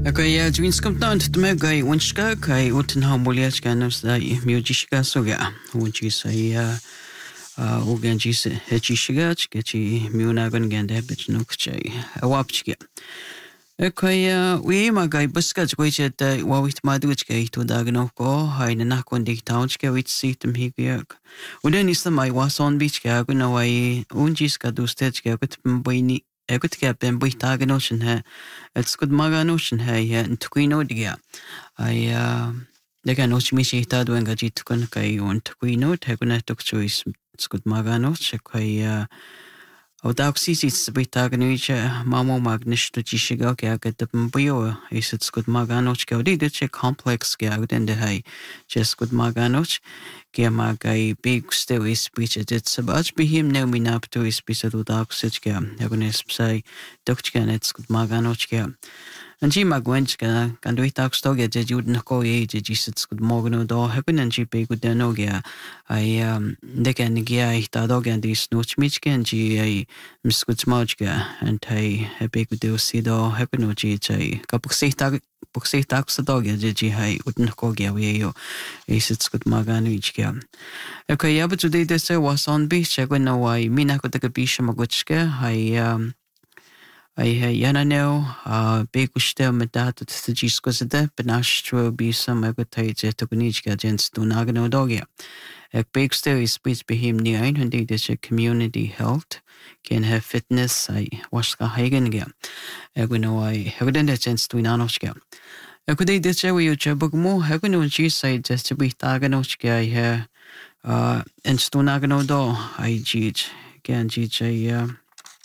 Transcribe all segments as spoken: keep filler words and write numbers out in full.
Okay, ja, dwin skomtant me gai unska kai uten hamulias ganos da miujishka soga. Unchi sai uh uganji se hechishiga chkechi miunagon gande bitnuk chai. Awapchia. Okay, uh we ma gai buska chkoichet wawit maduchke to dagnoko haina nakondik townchke wit sitem higiak. Uden is the my was on beach gago no ai unjiska dustechke gut boini Egut ke ben bui tagen ocean he. It's good magan ocean he he and tuquino dia. I uh they can ocean me she tad when gaji tukun kai on tuquino teguna tuk choice. It's good magan ocean kai uh Odaxis it's bui tagen each mamo magnish to chishiga ke aget the buyo. Is it's good maganoch ke odi de complex ke agut in the hay. Just good maganoch. Gema gai big still is speech at it's about be him no me nap to is piece of dark such gam. Yagonis say, Dokchkan it's good maganochka. And G Magwenchka can do it talk stoga that you wouldn't call age, it's good morgan or happen and G pay good nogia. I um they can gia the dog and this noch michkan G a Miss Good Smojka and I a big deal see the happen or G a couple say tag. Book say tax the dog as G high wouldn't call ya yo. Is it's good magan each gam. Okay, yeah, but today this was on beach. I don't know why Mina could take a beach maguchka. I um I yana know uh big ustel met dat het de giscosede, but nastro be some agotage to Gunichka gents to Nagano dogia. A big still is speech be him near and indeed is a community health. Can have fitness, I wash the hagen again. I don't know why I wouldn't have chance to Nanochka. I could eat this area which I book more. I couldn't she said just to be Taganochka here. Uh, and Stonagano do, I jeej, can jeej, I, uh,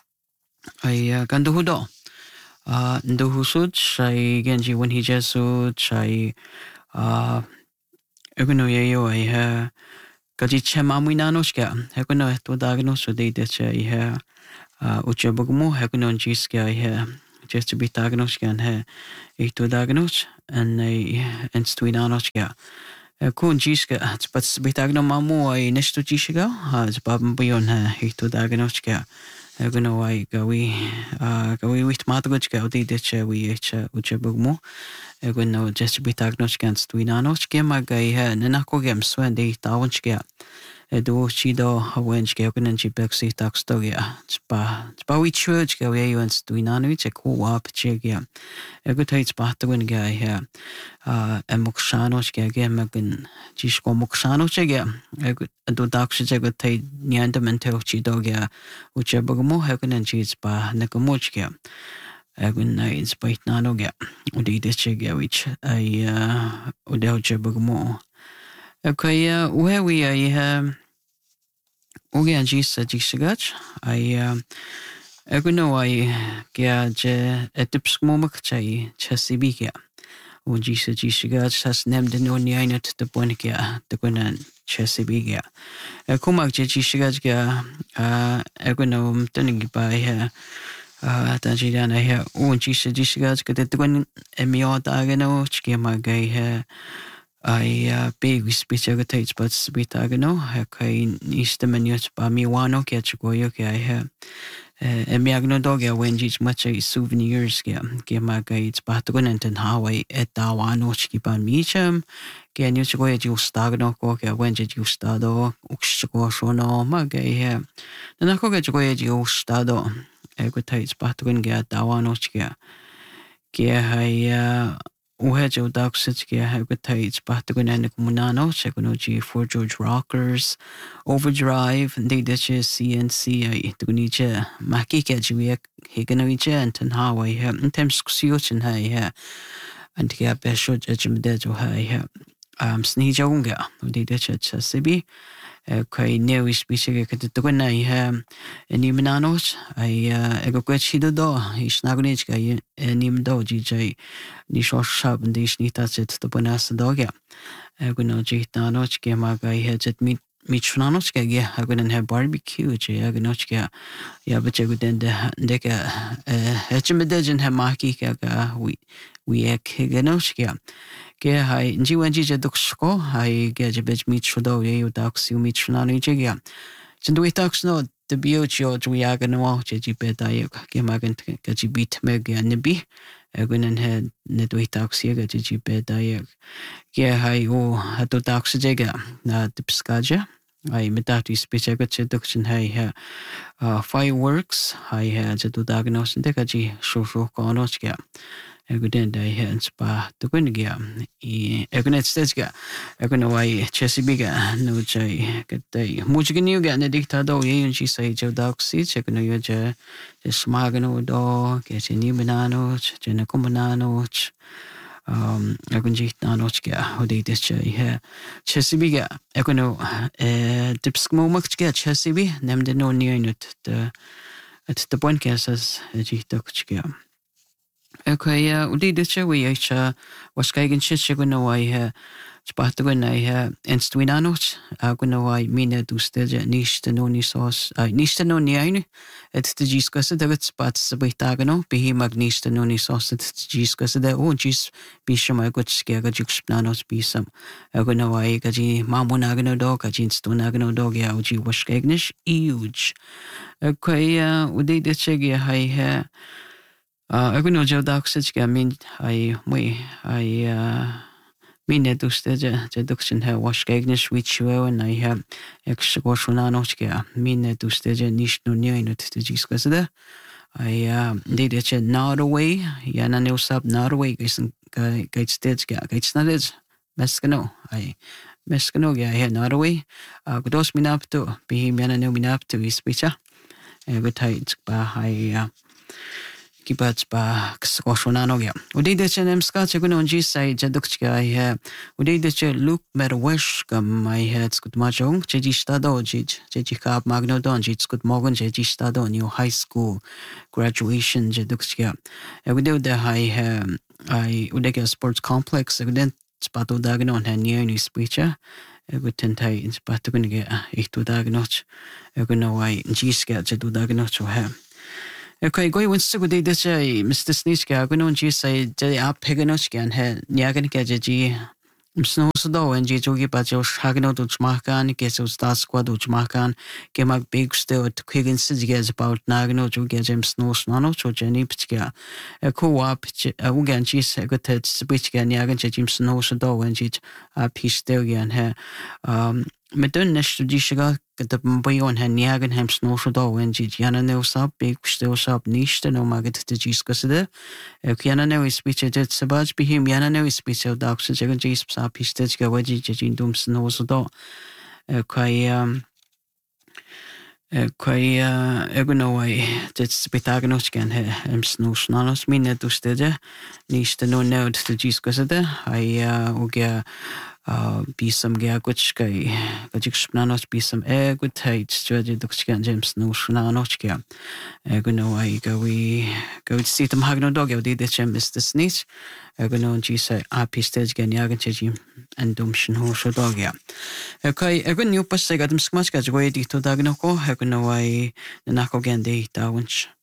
I, uh, can do do. Uh, do who such, I, genji when he just such, I, uh, I don't know, I, uh, Kaji Chemamui Nanoshka, I don't know, to diagnose so they that I, uh, uh, Uchabugumo, I couldn't jiska, I, uh, just to be diagnosed and her, I to diagnose, and I, and Stuinanoshka. Kun jiska, but bitagno mamu ay nesto jishiga, as babam buyon ha, hito daganochka. I don't know why gawi, uh, gawi with matagochka, di decha, we each uchabugmo. I don't know just bitagnochka and Stuinanochka, my guy, Nanako gem swen de tawonchka. Do chido hawenchka, and she bexi taxtogia. Spa, spa we church go away and Stuinanoich, a cool wap chigia. A good heights batawin guy here. Uh, a moksanochka again, Magan, Jishko moksanochka. I could do daxes, I could take Nyandamentel chidogia, which a bugamo happen and cheese by Nakamochka. I would nights bite nanoga, or the chiga, which I, uh, Udelcha bugamo. Okay, uh, where we are, um, Ogan Jisa Jishagach, I, um, I don't know, I get a tips momakchai, Chessibika. O Jisa Jishagach has named the no Nianat the Bonica, the Gunan, Chessibiga. A Kumak Jishagachga, uh, I don't know, turning by her. Uh, Tajidan, I hear, oh, Jisa Jishagach, get the one, and me all diagonal, Chikima gay hair. I uh, big with speech agitates, but spitagano, Hakai is the menus by me one okay, Chigoyoke, I have. A miagno dogga when jich much a souvenirs gam, Gama gates, Batagon and Hawaii at Dawano Chikipan Micham, Gan you go at you stagno coca, when did you stado, Uxchosono, Magay here. Then I could go at you stado, agitates, Batagon get Dawano Chica. Gia, Uhejo Doxitski Habitats, Patagon Munano, Chekonoji for George Rockers, Overdrive, they ditches C N C, Tunicha, Makika Juiak, Higanoicha, and Tanhawa, and Thames Xiochin High, and Tia Besho Judgment High, um, Sneejonga, they ditches Sibi. Okay, new species at the Tugana, I have any Minanos. I uh, go quite chido do, he's Nagonich, and him do, G J, Nisho Shab, and dish nitas at the Bonasa dogga. I go no Jit Nanochka, Maga, heads at meat. Michnonochka, yeah, I couldn't have barbecue, Jaganochka. Yeah, but you would then the Deka, Hachimedjan Hamaki, we we ek Ganochka. Ke hai Jiwanji Duxko, I get a bitch meat shodo, you ducks, you meet Shanani Jiga. Since we talks no the beauty of we are going to watch it, you bet I came again get you beat me again, the bee. I wouldn't have net way taxi, get you bet I. Yeah, I oh, I do taxi jagger, not the piscaja. I met that with speech. I got seduction. I uh, fireworks. I had to do diagnose and take a G, show show cornos. Yeah, I couldn't die here spa to go again. I couldn't stage. I couldn't why Chessy bigger. No, Jay, get the Mujigan you get the dictado. And she say, Joe Dog seats. I couldn't use the smagano dog, get a new bananos, Jennico bananos. Um, jag kunde hitta något och det är det här. Chessibiga, jag kunde eh typ små mycket chessibi, nämnde någon ny ut det att det podcast är hitta också. Okej, och det är det vi är vad ska jag inte säga nu är Sparta gonna ha enstuinanos, aguna wai mina dusteja nishta no ni sos, nishta no ni ainu, et te jiskasa dagat spat sabitagano, bihi magnista no ni sos, et te jiskasa da o jis bisham agut skega juxplanos bisam, aguna wai gaji mamunagano dog, gajin stunagano dog ya uji washkegnish, iuj. Okay, ude de chegi hai ha, aguna jodaksach gamin, ai, mui, ai, Minne dusteja deduction ha washkegnish wichwe and I have exgoshunanochka. Minne dusteja nish no nianut to jiskasada. I did it in Norway, Yana no sub Norway, Gate stage, Gates Nudge, Mescano. I Mescano, I had Norway. Godos minap to be Yana no minap to his picture. Every tight by I. Kibats ba skoshonano ya. Udi de chenem skache kuno nji sai jadukchka I ha. Udi de che look mer wesh kam I had skut machong cheji stado jij cheji kap magno don jij skut mogon cheji stado new high school graduation jadukchka. Udi de I ha I udeka sports complex uden spato dagnon ha new new speecha. Egu tentai in spato kunige iktu dagnoch. Egu no I jiska jadu dagnoch ha. Okay, go once to the day, Mister Snitchka, I'm going to say, Jay up Peganochkan had Niagan Gaji, Snow Sodo, and Jijogi Bajos Hagano to Chmakan, gets of Star Squad to Chmakan, came up big still to Quiggin Sigas about Nagano to get him Snow Snano to Jenny Pitchka. A co op, a Ugan cheese, a good head, Switchka, Niagan Jim Snow Sodo, and Jij up his still and her. Um, Medun next to Jishaga. The boy on her Niagan hem snow do and Yana no sub, big still sub niche, no maggot to Giscasida. Kiana no is speech at Sabaj be him, Yana no is speech of dogs, and Jagan Jis up his stage go wedgie, Jin Dum snow do. Quay, um, quay, uh, Egonaway, that's Pitaganoch can hem snow snanos, mean to stede, niche no node to Giscasida. I, uh, Ugia. Be some gaguchka, Gajixnanos be some air good tight, Strategy Duxkan James no Shnanochka. Egono, I go we go to see them Hagno dog, I did the chem Mister Snitch. Egono, Gisa, Api stage Ganyagan and Dumshin Hosho dog. Okay, Egon, you pass I got them smash, got way to Dagnoko, Egono, I the Nako Gandhi, Dawinch.